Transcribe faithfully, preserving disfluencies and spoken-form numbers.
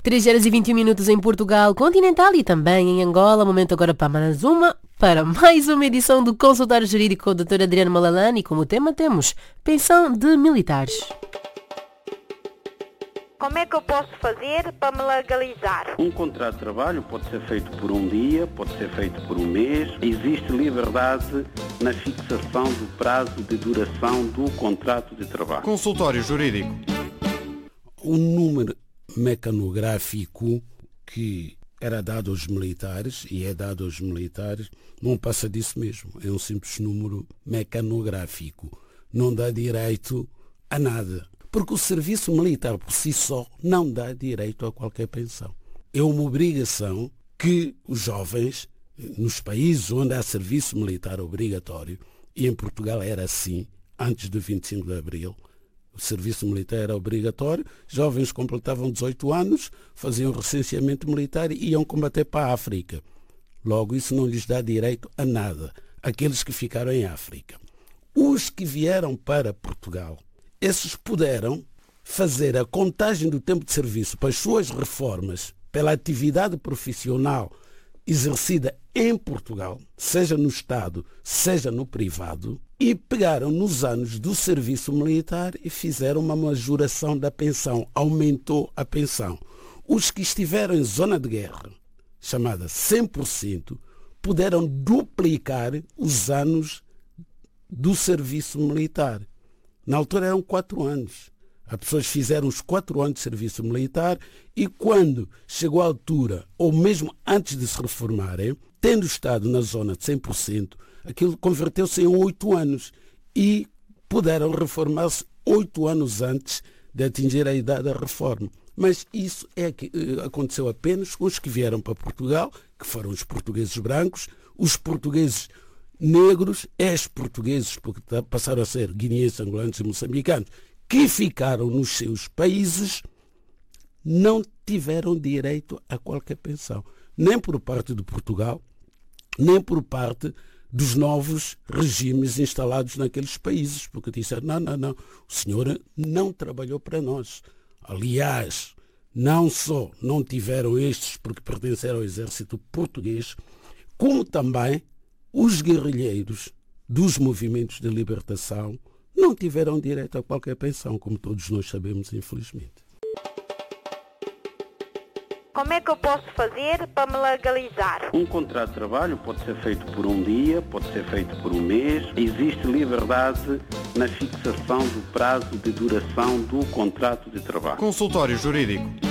três horas e vinte e um minutos em Portugal continental e também em Angola. Momento agora para mais uma, para mais uma edição do Consultório Jurídico com o doutor Adriano Malalane. E como tema temos pensão de militares. Como é que eu posso fazer para me legalizar? Um contrato de trabalho pode ser feito por um dia, pode ser feito por um mês. Existe liberdade na fixação do prazo de duração do contrato de trabalho. Consultório Jurídico. O número mecanográfico que era dado aos militares, e é dado aos militares, não passa disso mesmo. É um simples número mecanográfico. Não dá direito a nada. Porque o serviço militar por si só não dá direito a qualquer pensão. É uma obrigação que os jovens, nos países onde há serviço militar obrigatório, e em Portugal era assim, antes do vinte e cinco de abril, o serviço militar era obrigatório, jovens completavam dezoito anos, faziam recenseamento militar e iam combater para a África. Logo, isso não lhes dá direito a nada, aqueles que ficaram em África. Os que vieram para Portugal, esses puderam fazer a contagem do tempo de serviço para as suas reformas pela atividade profissional exercida em Portugal, seja no Estado, seja no privado, e pegaram nos anos do serviço militar e fizeram uma majoração da pensão, aumentou a pensão. Os que estiveram em zona de guerra, chamada cem por cento, puderam duplicar os anos do serviço militar. Na altura eram quatro anos. As pessoas fizeram os quatro anos de serviço militar e quando chegou a altura, ou mesmo antes de se reformarem, tendo estado na zona de cem por cento, aquilo converteu-se em oito anos e puderam reformar-se oito anos antes de atingir a idade da reforma. Mas isso é que aconteceu apenas com os que vieram para Portugal, que foram os portugueses brancos, os portugueses negros, ex-portugueses, porque passaram a ser guineenses, angolanos e moçambicanos, que ficaram nos seus países, não tiveram direito a qualquer pensão. Nem por parte de Portugal, nem por parte dos novos regimes instalados naqueles países, porque disseram, não, não, não, o senhor não trabalhou para nós. Aliás, não só não tiveram estes porque pertenceram ao exército português, como também os guerrilheiros dos movimentos de libertação não tiveram direito a qualquer pensão, como todos nós sabemos, infelizmente. Como é que eu posso fazer para me legalizar? Um contrato de trabalho pode ser feito por um dia, pode ser feito por um mês. Existe liberdade na fixação do prazo de duração do contrato de trabalho. Consultório Jurídico.